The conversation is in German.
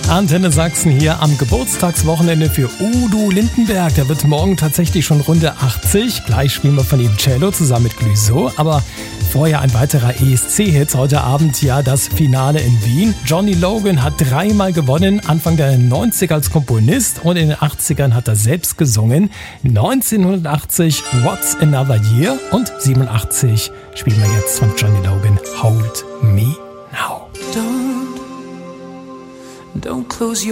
Antenne Sachsen hier am Geburtstagswochenende für Udo Lindenberg. Der wird morgen tatsächlich schon Runde 80. Gleich spielen wir von ihm Cello zusammen mit Clouseau. Aber vorher ein weiterer ESC-Hit. Heute Abend ja das Finale in Wien. Johnny Logan hat 3-mal gewonnen. Anfang der 90er als Komponist und in den 80ern hat er selbst gesungen. 1980 What's Another Year und 87 spielen wir jetzt von Johnny Logan Hold Me Now. Don't close your